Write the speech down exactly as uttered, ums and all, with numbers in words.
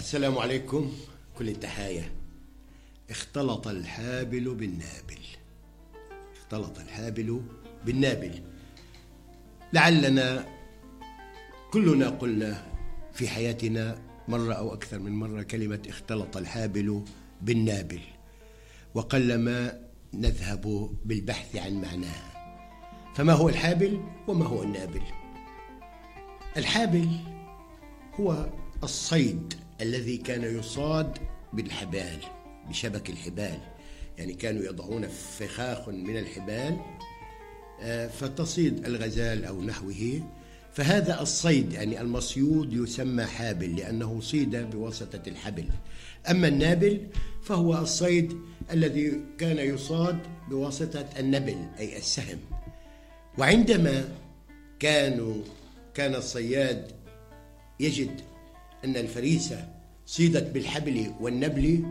السلام عليكم. كل التحايا. اختلط الحابل بالنابل. اختلط الحابل بالنابل. لعلنا كلنا قلنا في حياتنا مرة أو أكثر من مرة كلمة اختلط الحابل بالنابل، وقلما نذهب بالبحث عن معناها. فما هو الحابل وما هو النابل؟ الحابل هو الصيد الذي كان يصاد بالحبال، بشبك الحبال، يعني كانوا يضعون فخاخ من الحبال فتصيد الغزال أو نحوه، فهذا الصيد يعني المصيود يسمى حابل لأنه صيد بواسطة الحبل. أما النابل فهو الصيد الذي كان يصاد بواسطة النبل أي السهم. وعندما كانوا كان الصياد يجد أن الفريسة صيدت بالحبل والنبل